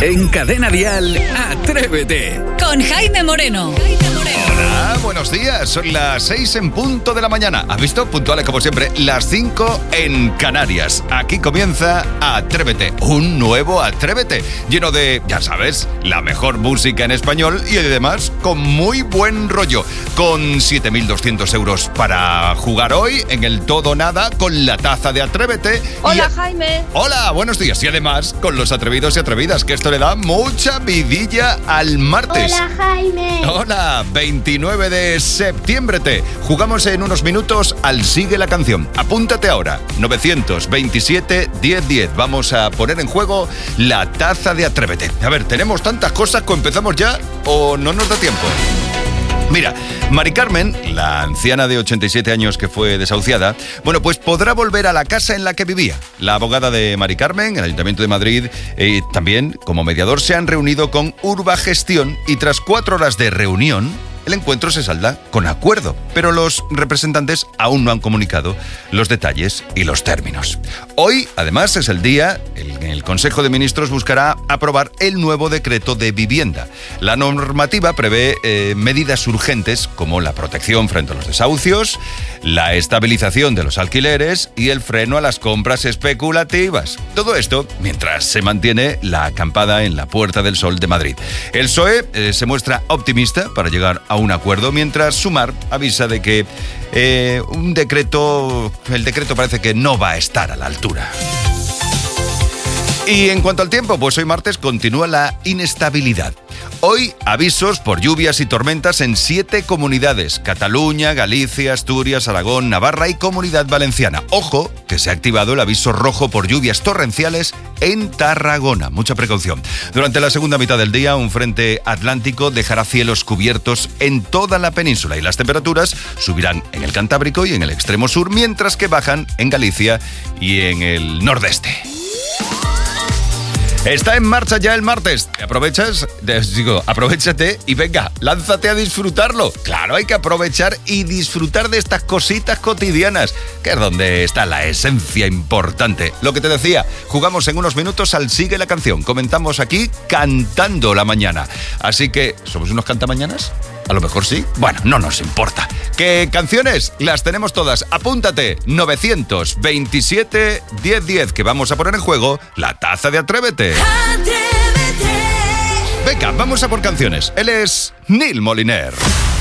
En Cadena Dial, Atrévete. Con Jaime Moreno. Hola, buenos días. Son las 6 en punto de la mañana. ¿Has visto? Puntuales como siempre. Las 5 en Canarias. Aquí comienza Atrévete. Un nuevo Atrévete. Lleno de, ya sabes, la mejor música en español y además con muy buen rollo. Con 7.200 euros para jugar hoy en el todo o nada con la taza de Atrévete. Hola, Jaime. Hola, buenos días. Y además con los atrevidos y atrevidas, que esto le da mucha vidilla al martes. Hola, Jaime. Hola, 29 de septiembre. Jugamos en unos minutos al Sigue la Canción. Apúntate ahora, 927-1010. Vamos a poner en juego la taza de Atrévete. A ver, tenemos tantas cosas que empezamos ya o no nos da tiempo. Mira, Mari Carmen, la anciana de 87 años que fue desahuciada, bueno, pues podrá volver a la casa en la que vivía. La abogada de Mari Carmen, el Ayuntamiento de Madrid, también como mediador se han reunido con Urbagestión y tras 4 horas de reunión, el encuentro se salda con acuerdo, pero los representantes aún no han comunicado los detalles y los términos. Hoy, además, es el día en el Consejo de Ministros buscará aprobar el nuevo decreto de vivienda. La normativa prevé medidas urgentes como la protección frente a los desahucios, la estabilización de los alquileres y el freno a las compras especulativas. Todo esto mientras se mantiene la acampada en la Puerta del Sol de Madrid. El PSOE se muestra optimista para llegar a un acuerdo, mientras Sumar avisa de que el decreto parece que no va a estar a la altura. Y en cuanto al tiempo, pues hoy martes continúa la inestabilidad. Hoy avisos por lluvias y tormentas en 7 comunidades: Cataluña, Galicia, Asturias, Aragón, Navarra y Comunidad Valenciana. Ojo, que se ha activado el aviso rojo por lluvias torrenciales en Tarragona. Mucha precaución. Durante la segunda mitad del día, un frente atlántico dejará cielos cubiertos en toda la península y las temperaturas subirán en el Cantábrico y en el extremo sur, mientras que bajan en Galicia y en el nordeste. Está en marcha ya el martes. Aprovechate y venga, lánzate a disfrutarlo. Claro, hay que aprovechar y disfrutar de estas cositas cotidianas, que es donde está la esencia importante. Lo que te decía, jugamos en unos minutos al Sigue la Canción. Comentamos aquí cantando la mañana. Así que, ¿somos unos cantamañanas? A lo mejor sí. Bueno, no nos importa. ¿Qué canciones? Las tenemos todas. Apúntate, 927-1010, que vamos a poner en juego la taza de Atrévete. Atrévete. Venga, vamos a por canciones. Él es Neil Moliner.